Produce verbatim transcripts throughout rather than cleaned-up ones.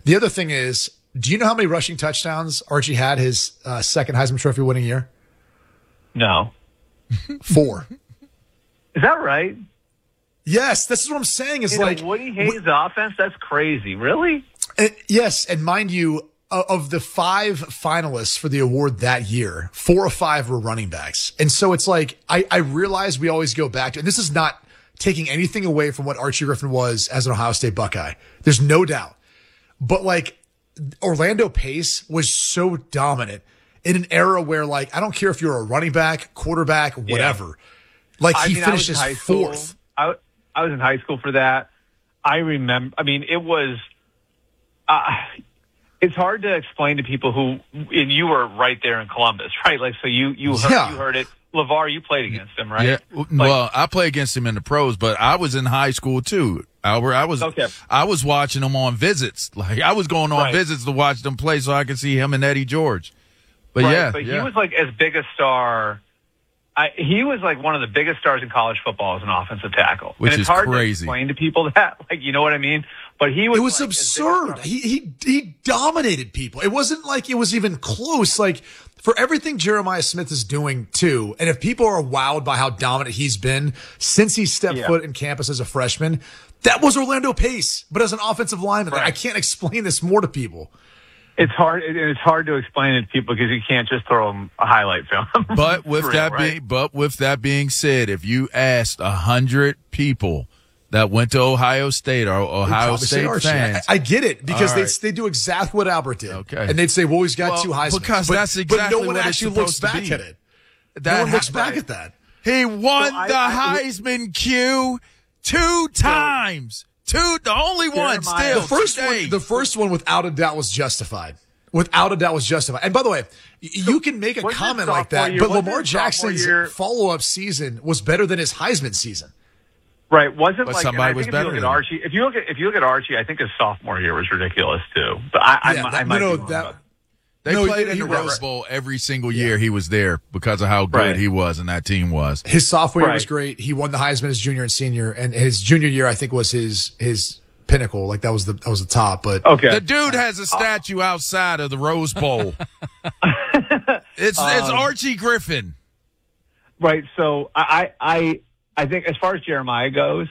The other thing is, do you know how many rushing touchdowns Archie had his uh, second Heisman Trophy winning year? No. Four. Is that right? Yes, this is what I'm saying. Is In like a Woody Hayes offense? That's crazy. Really? Uh, yes, and mind you, uh, of the five finalists for the award that year, four or five were running backs. And so it's like, I, I realize we always go back to, and this is not taking anything away from what Archie Griffin was as an Ohio State Buckeye. There's no doubt. But like, Orlando Pace was so dominant in an era where, like, I don't care if you're a running back, quarterback, whatever. Yeah. Like, I he mean, finishes I fourth. I, I was in high school for that. I remember, I mean, it was, uh, it's hard to explain to people who, and you were right there in Columbus, right? Like, so you, you heard, yeah. you heard it. LeVar, you played against him, right? Yeah. Like, well, I played against him in the pros, but I was in high school too. Albert, I was, okay. I was watching him on visits. Like, I was going on right. visits to watch them play so I could see him and Eddie George. But right, yeah, but yeah. he was like as big a star. I, he was like one of the biggest stars in college football as an offensive tackle. Which and it's is hard crazy. to explain to people that, like, you know what I mean? But he was. It was like, absurd. He he he dominated people. It wasn't like it was even close. Like, for everything Jeremiah Smith is doing too, and if people are wowed by how dominant he's been since he stepped yeah. foot in campus as a freshman, that was Orlando Pace, but as an offensive lineman. Right. Like, I can't explain this more to people. It's hard. It's hard to explain it to people because you can't just throw them a highlight film. But with real, that right? being, but with that being said, if you asked a hundred people that went to Ohio State or Ohio State fans, I, I get it because right. they they do exactly what Albert did. Okay, and they'd say, "Well, he's got well, two Heisman." because but, that's exactly but no one what actually it's looks supposed to back be. at it. That no one looks ha- back right. at that. He won So I- the I- Heisman Q two times. Two, the only one Jeremiah- still. The first today. one, the first one, without a doubt, was justified. Without a doubt, was justified. And by the way, y- you can make a wasn't comment his like that, sophomore year- but wasn't Lamar his sophomore Jackson's year- follow-up season was better than his Heisman season. Right, wasn't But like somebody and I was think better if you look than at him. Archie. If you look at if you look at Archie, I think his sophomore year was ridiculous too. But I, I, Yeah, I, that- I might no, be no, wrong that- about They No, played you- in the you're right. Rose Bowl every single year he was there because of how good Right. he was and that team was. His sophomore year Right. was great. He won the Heisman his junior and senior, and his junior year, I think, was his his pinnacle. Like, that was the that was the top. But Okay. The dude has a statue outside of the Rose Bowl. it's it's Um, Archie Griffin. Right. So I, I, I think as far as Jeremiah goes,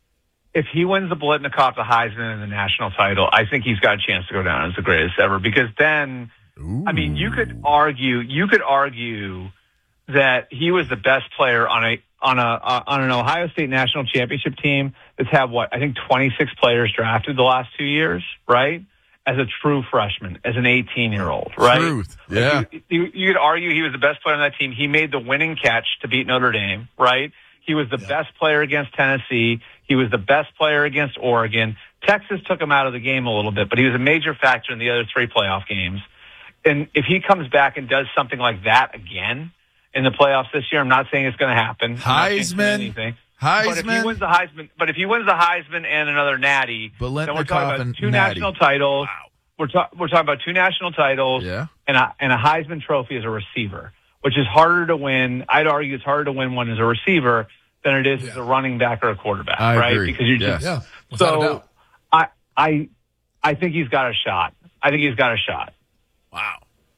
if he wins the Blitnikoff, the Heisman, and the national title, I think he's got a chance to go down as the greatest ever. Because then, Ooh. I mean, you could argue, you could argue that he was the best player on a on a uh, on an Ohio State national championship team that's had what I think twenty-six players drafted the last two years, right? As a true freshman, as an eighteen-year-old, right? Truth. Yeah. You, you, you could argue he was the best player on that team. He made the winning catch to beat Notre Dame, right? He was the Yeah. best player against Tennessee. He was the best player against Oregon. Texas took him out of the game a little bit, but he was a major factor in the other three playoff games. And if he comes back and does something like that again in the playoffs this year, I'm not saying it's going to happen. I'm not jinxing Heisman. anything. But if he Heisman. wins the Heisman, but if he wins the Heisman and another Natty, then we're Biletnikoff talking about and two Natty. national titles. Wow. We're, ta- we're talking about two national titles Yeah. and a, and a Heisman Trophy as a receiver, which is harder to win. I'd argue it's harder to win one as a receiver than it is Yeah. as a running back or a quarterback, I right? agree. Because you Yes. just yeah, without a so doubt. I I I think he's got a shot. I think he's got a shot. Wow.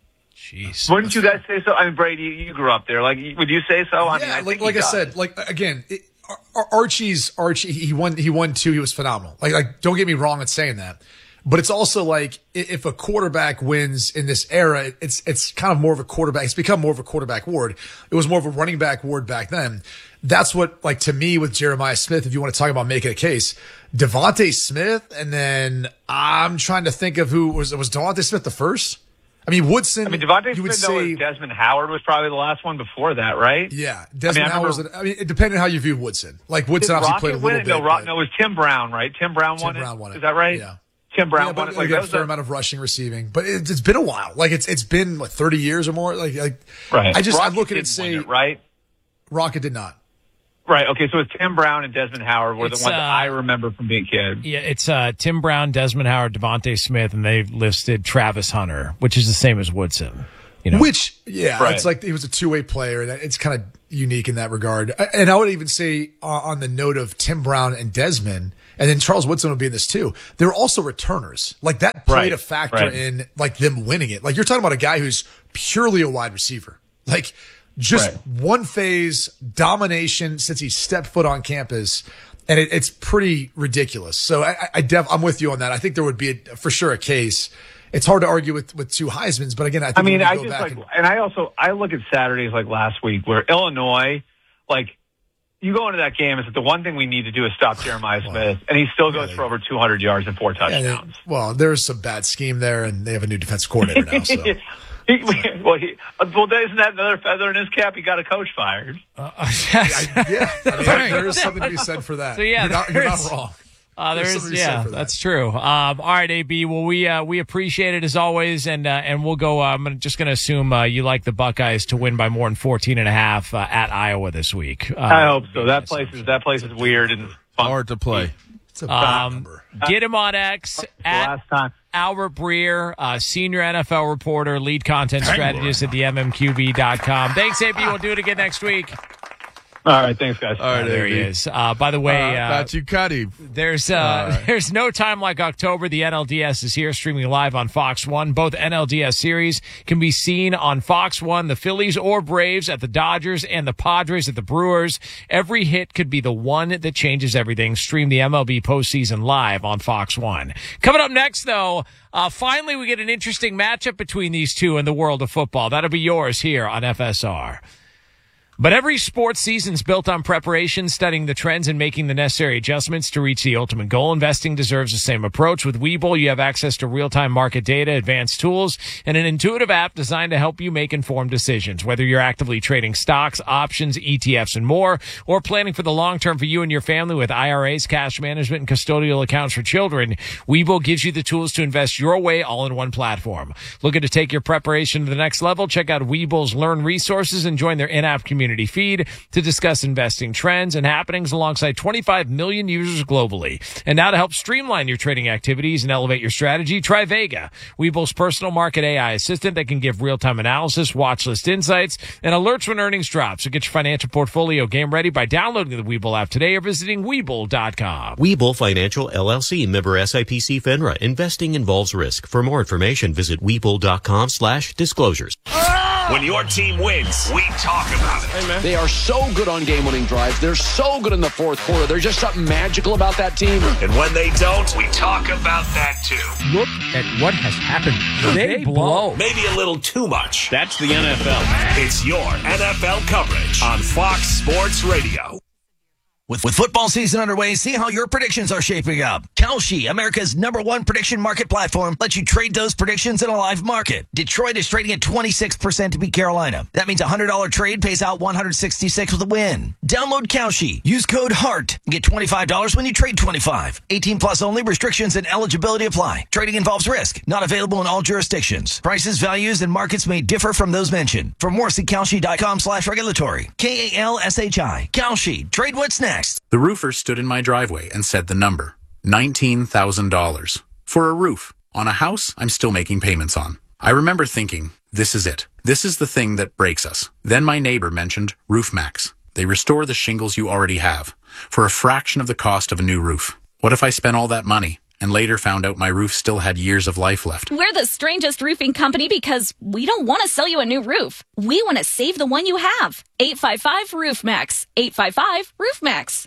Jeez. Wouldn't you guys say so? I mean, Brady, you grew up there. Like, would you say so? I mean, yeah, I like think he like I does. said, like again, it, Ar- Ar- Archie's Archie. He won. He won two. He was phenomenal. Like like don't get me wrong in saying that, but it's also like i- if a quarterback wins in this era, it's it's kind of more of a quarterback. It's become more of a quarterback award. It was more of a running back award back then. That's what, like, to me with Jeremiah Smith, if you want to talk about making a case, Devontae Smith, and then I'm trying to think of who was was Devontae Smith the first. I mean, Woodson. I mean, Devontae you would Smith, though, say, and Desmond Howard was probably the last one before that, right? yeah, Desmond I mean, I Howard was. remember- an- I mean, it depended on how you view Woodson. Like, Woodson Did obviously Rocket played a win little it? bit. No, Ro- but- no, it was Tim Brown, right? Tim Brown Tim won it. Brown won it. Is that right? Yeah. Tim Brown Yeah, won but it. Like, again, that a was fair a- amount of rushing, receiving, but it, it's been a while. Like it's it's been what thirty years or more. Like like right. I just Rocket I look at it and didn't say win it, right? Rocket did not. Right. Okay. So it's Tim Brown and Desmond Howard were It's, the ones uh, that I remember from being a kid. Yeah, it's uh, Tim Brown, Desmond Howard, Devontae Smith, and they've listed Travis Hunter, which is the same as Woodson. You know, Which yeah, Right. it's like he was a two way player, and it's kind of unique in that regard. And I would even say uh, on the note of Tim Brown and Desmond, and then Charles Woodson would be in this too. They're also returners. Like that played Right, a factor right. in like them winning it. Like you're talking about a guy who's purely a wide receiver. Like just Right. one phase domination since he stepped foot on campus. And it, it's pretty ridiculous. So I, I def, I'm with you on that. I think there would be a, for sure a case. It's hard to argue with, with two Heismans, but again, I think I mean, when you I go just back like, and, and I also I look at Saturdays like last week where Illinois, like you go into that game, it's like the one thing we need to do is stop Jeremiah Smith, and he still goes yeah, for over two hundred yards and four touchdowns. yeah, well, there's some bad scheme there, and they have a new defensive coordinator now. So. He, well, he, well, isn't that another feather in his cap? He got a coach fired. Uh, I, yeah, I mean, there is something to be said for that. So, yeah, you're not, you're not there's- wrong. Uh, There's there's, something to be said yeah, for that. that's true. Um, all right, A B. Well, we uh, we appreciate it as always, and uh, and we'll go. Uh, I'm just going to assume uh, you like the Buckeyes to win by more than fourteen and a half uh, at Iowa this week. Uh, I hope so. That place is that place is weird and fun. Hard to play. It's a bad Um, number. get him on X The at last time. Albert Breer, uh, senior N F L reporter, lead content strategist at the M M Q B dot com. Thanks, A B. We'll do it again next week. All right, thanks, guys. All right, Uh, there A B. he is. Uh, by the way, Uh, uh, got you, Cuddy. There's uh, there's no time like October. The N L D S is here, streaming live on Fox One. Both N L D S series can be seen on Fox One. The Phillies or Braves at the Dodgers, and the Padres at the Brewers. Every hit could be the one that changes everything. Stream the M L B postseason live on Fox One. Coming up next, though, uh, finally we get an interesting matchup between these two in the world of football. That'll be yours here on F S R. But every sports season's built on preparation, studying the trends, and making the necessary adjustments to reach the ultimate goal. Investing deserves the same approach. With Webull, you have access to real-time market data, advanced tools, and an intuitive app designed to help you make informed decisions. Whether you're actively trading stocks, options, E T Fs, and more, or planning for the long term for you and your family with I R As, cash management, and custodial accounts for children, Webull gives you the tools to invest your way all in one platform. Looking to take your preparation to the next level? Check out Webull's Learn resources and join their in-app community feed to discuss investing trends and happenings alongside twenty-five million users globally. And now to help streamline your trading activities and elevate your strategy, try Vega, Webull's personal market A I assistant that can give real-time analysis, watch list insights, and alerts when earnings drop. So get your financial portfolio game ready by downloading the Webull app today or visiting Webull dot com. Webull Financial L L C, member S I P C FINRA. Investing involves risk. For more information, visit Webull dot com slash disclosures. When your team wins, we talk about it. They are so good on game-winning drives. They're so good in the fourth quarter. There's just something magical about that team. And when they don't, we talk about that too. Look at what has happened. They, blow. Maybe a little too much. That's the N F L. It's your N F L coverage on Fox Sports Radio. With, with football season underway, see how your predictions are shaping up. Kalshi, America's number one prediction market platform, lets you trade those predictions in a live market. Detroit is trading at twenty-six percent to beat Carolina. That means a one hundred dollars trade pays out one hundred sixty-six with a win. Download Kalshi. Use code HEART. Get twenty-five dollars when you trade twenty-five. eighteen plus only. Restrictions and eligibility apply. Trading involves risk. Not available in all jurisdictions. Prices, values, and markets may differ from those mentioned. For more, see Kalshi dot com slash regulatory. K A L S H I. Kalshi. Trade what's next. The roofer stood in my driveway and said the number, nineteen thousand dollars. For a roof. On a house I'm still making payments on. I remember thinking, this is it. This is the thing that breaks us. Then my neighbor mentioned RoofMax. They restore the shingles you already have for a fraction of the cost of a new roof. What if I spent all that money and later found out my roof still had years of life left? We're the strangest roofing company because we don't want to sell you a new roof. We want to save the one you have. eight five five roof max. eight five five roof max.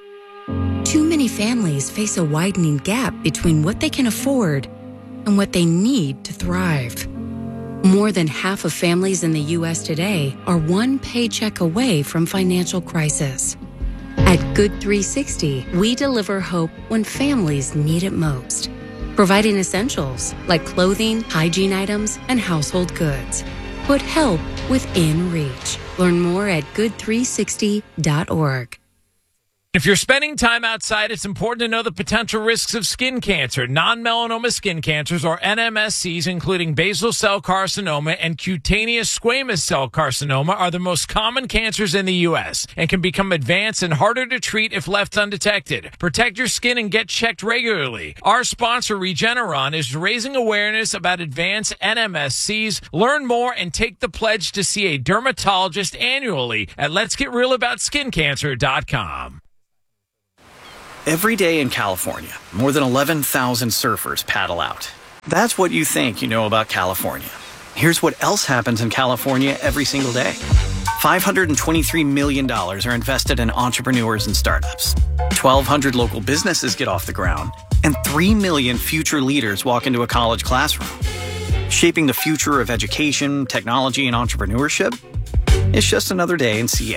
Too many families face a widening gap between what they can afford and what they need to thrive. More than half of families in the U S today are one paycheck away from financial crisis. At Good three sixty, we deliver hope when families need it most, providing essentials like clothing, hygiene items, and household goods. Put help within reach. Learn more at good three sixty dot org. If you're spending time outside, it's important to know the potential risks of skin cancer. Non-melanoma skin cancers, or N M S Cs, including basal cell carcinoma and cutaneous squamous cell carcinoma, are the most common cancers in the U S and can become advanced and harder to treat if left undetected. Protect your skin and get checked regularly. Our sponsor, Regeneron, is raising awareness about advanced N M S Cs. Learn more and take the pledge to see a dermatologist annually at lets get real about skin cancer dot com. Every day in California, more than eleven thousand surfers paddle out. That's what you think you know about California. Here's what else happens in California every single day. five hundred twenty-three million dollars are invested in entrepreneurs and startups. twelve hundred local businesses get off the ground, and three million future leaders walk into a college classroom. Shaping the future of education, technology, and entrepreneurship? It's just another day in C A.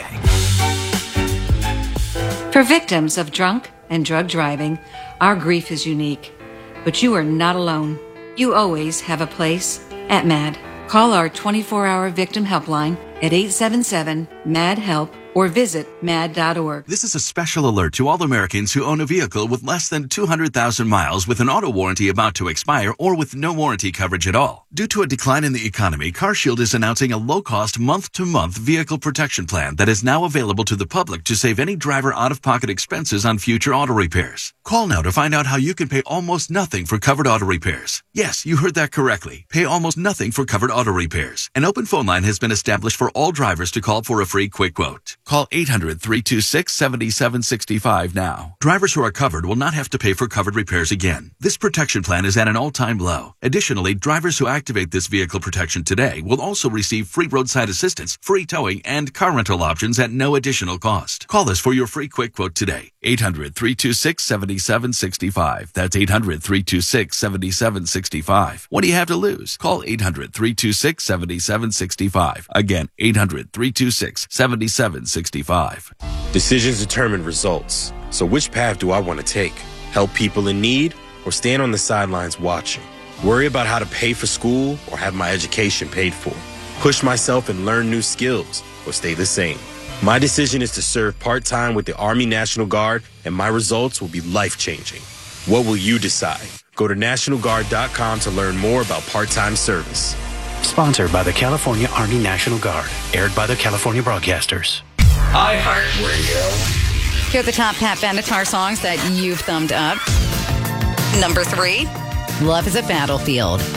For victims of drunk and drug driving, our grief is unique. But you are not alone. You always have a place at MAD. Call our twenty-four hour victim helpline at eight seven seven, M A D, HELP or visit mad dot org. This is a special alert to all Americans who own a vehicle with less than two hundred thousand miles with an auto warranty about to expire or with no warranty coverage at all. Due to a decline in the economy, CarShield is announcing a low-cost month-to-month vehicle protection plan that is now available to the public to save any driver out-of-pocket expenses on future auto repairs. Call now to find out how you can pay almost nothing for covered auto repairs. Yes, you heard that correctly. Pay almost nothing for covered auto repairs. An open phone line has been established for all drivers to call for a free quick quote. Call eight hundred, three two six, seven seven six five now. Drivers who are covered will not have to pay for covered repairs again. This protection plan is at an all-time low. Additionally, drivers who activate this vehicle protection today will also receive free roadside assistance, free towing, and car rental options at no additional cost. Call us for your free quick quote today. eight hundred, three two six, seven seven six five. That's eight hundred, three two six, seven seven six five. What do you have to lose? Call eight hundred, three two six, seven seven six five. Again, eight hundred, three two six, seven seven six five. Decisions determine results. So which path do I want to take? Help people in need or stand on the sidelines watching? Worry about how to pay for school or have my education paid for? Push myself and learn new skills or stay the same? My decision is to serve part-time with the Army National Guard, and my results will be life-changing. What will you decide? Go to national guard dot com to learn more about part-time service. Sponsored by the California Army National Guard. Aired by the California Broadcasters. iHeartRadio. Here are the top Pat Benatar songs that you've thumbed up. Number three, Love is a Battlefield.